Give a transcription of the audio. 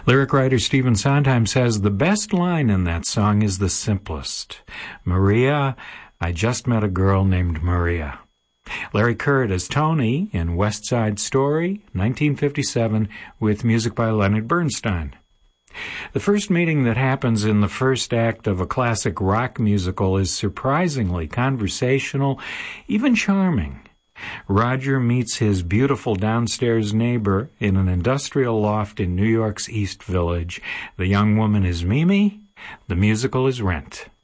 Lyric writer Stephen Sondheim says the best line in that song is the simplest. Maria, I just met a girl named Maria. Larry Curd as Tony in West Side Story, 1957, with music by Leonard Bernstein. The first meeting that happens in the first act of a classic rock musical is surprisingly conversational, even charming. Roger meets his beautiful downstairs neighbor in an industrial loft in New York's East Village. The young woman is Mimi. The musical is Rent.